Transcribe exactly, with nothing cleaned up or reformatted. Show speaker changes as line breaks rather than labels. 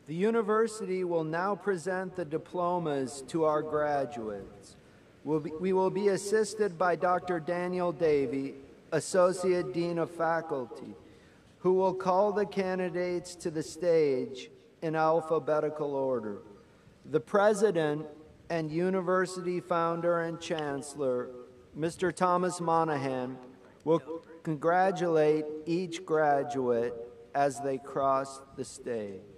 The university will now present the diplomas to our graduates. We'll be, we will be assisted by Doctor Daniel Davey, Associate Dean of Faculty, who will call the candidates to the stage in alphabetical order. The President and University Founder and Chancellor, Mister Thomas Monahan, will congratulate each graduate as they cross the stage.